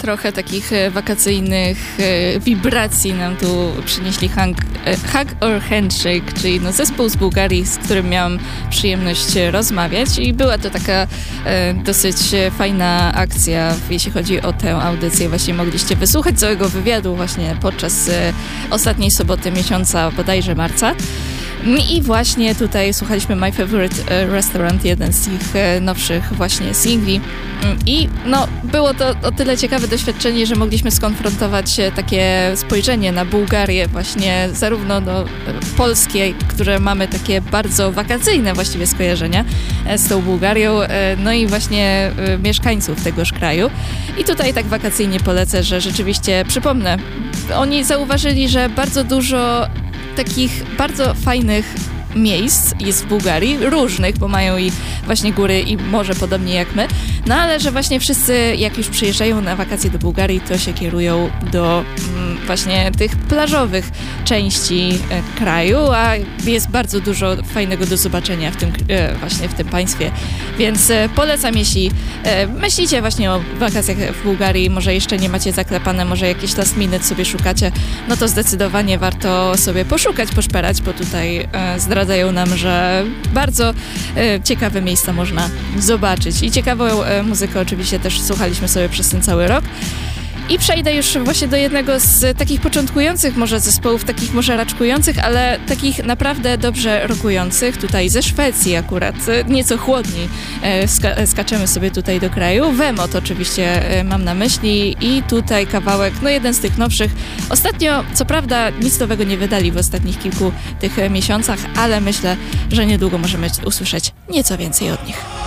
trochę takich wakacyjnych wibracji nam tu przynieśli Hug or Handshake, czyli zespół z Bułgarii, z którym miałam przyjemność rozmawiać i była to taka dosyć fajna akcja, jeśli chodzi o tę audycję. Właśnie mogliście wysłuchać całego wywiadu właśnie podczas ostatniej soboty miesiąca, bodajże marca. I właśnie tutaj słuchaliśmy My Favorite Restaurant, jeden z ich nowszych właśnie singli. I było to o tyle ciekawe doświadczenie, że mogliśmy skonfrontować takie spojrzenie na Bułgarię właśnie zarówno polskie, które mamy takie bardzo wakacyjne właściwie skojarzenia z tą Bułgarią, i właśnie mieszkańców tegoż kraju. I tutaj tak wakacyjnie polecę, że rzeczywiście, przypomnę, oni zauważyli, że bardzo dużo takich bardzo fajnych miejsc jest w Bułgarii, różnych, bo mają i właśnie góry i morze, podobnie jak my, ale że właśnie wszyscy, jak już przyjeżdżają na wakacje do Bułgarii, to się kierują do właśnie tych plażowych części kraju, a jest bardzo dużo fajnego do zobaczenia właśnie w tym państwie, więc polecam, jeśli myślicie właśnie o wakacjach w Bułgarii, może jeszcze nie macie zaklepane, może jakieś last minute sobie szukacie, to zdecydowanie warto sobie poszukać, poszperać, bo tutaj zdradzają nam, że bardzo ciekawe miejsca można zobaczyć i ciekawą muzykę oczywiście też słuchaliśmy sobie przez ten cały rok. I przejdę już właśnie do jednego z takich początkujących może zespołów, takich może raczkujących, ale takich naprawdę dobrze rockujących, tutaj ze Szwecji akurat, nieco chłodniej skaczemy sobie tutaj do kraju. Vemot oczywiście mam na myśli i tutaj kawałek, jeden z tych nowszych. Ostatnio, co prawda, nic nowego nie wydali w ostatnich kilku tych miesiącach, ale myślę, że niedługo możemy usłyszeć nieco więcej od nich.